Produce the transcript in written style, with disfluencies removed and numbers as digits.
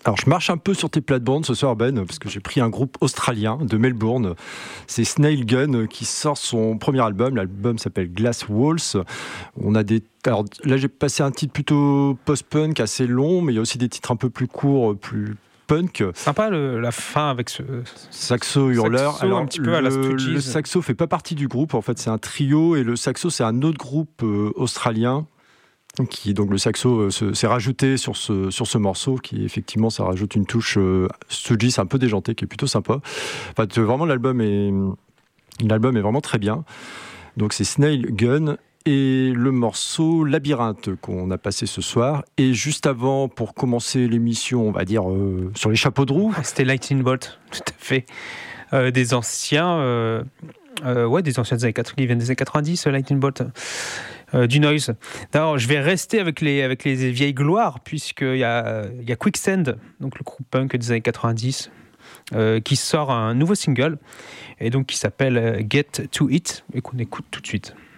Alors je marche un peu sur tes plates-bandes ce soir, Ben, parce que j'ai pris un groupe australien de Melbourne. C'est Snail Gun qui sort son premier album. L'album s'appelle Glass Walls. Alors là j'ai passé un titre plutôt post-punk assez long, mais il y a aussi des titres un peu plus courts, plus punk. Sympa la fin avec ce saxo hurleur. Saxo, alors un petit peu à la Stooges. Le saxo fait pas partie du groupe. En fait, c'est un trio et le saxo c'est un autre groupe australien. Donc le saxo s'est rajouté sur ce morceau qui effectivement ça rajoute une touche Stooges un peu déjantée qui est plutôt sympa. Enfin, vraiment l'album est vraiment très bien. Donc c'est Snail Gun et le morceau Labyrinthe qu'on a passé ce soir. Et juste avant, pour commencer l'émission, on va dire sur les chapeaux de roue. C'était Lightning Bolt, tout à fait. Des anciens des années 80, qui viennent des années 90, Lightning Bolt. Du noise. Alors, je vais rester avec les vieilles gloires, puisqu'il y a Quicksand, donc le groupe punk des années 90, qui sort un nouveau single, et donc qui s'appelle Get to It, et qu'on écoute tout de suite.